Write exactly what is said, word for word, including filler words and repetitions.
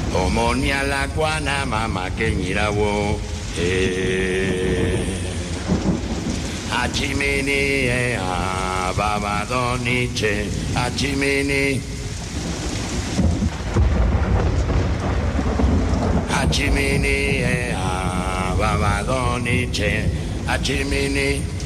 Omonia la guana mama que nyirawo. Eh. Achimini e a babadoniche. Achimini. Achimini e a babadoniche. Achimini.